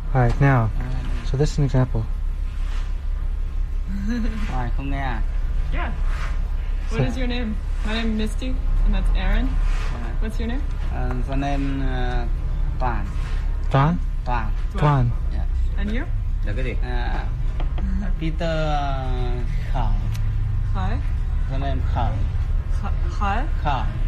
Alright, now, so this is an example. Rồi, không nghe à? Yeah. What is your name? My name is Misty, and that's Aaron. What's your name? The name Toàn. Tuan? Toàn. Tuan. Yeah. And you? Là cái gì? Peter Khởi. Hi. The name Khởi. Hi. Khởi.